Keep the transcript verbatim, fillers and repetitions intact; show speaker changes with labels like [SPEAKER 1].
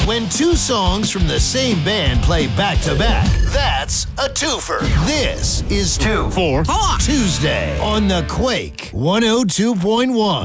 [SPEAKER 1] When two songs from the same band play back-to-back, that's a twofer. This is
[SPEAKER 2] Two.
[SPEAKER 1] Four.
[SPEAKER 3] Four.
[SPEAKER 1] Tuesday on The Quake one oh two point one.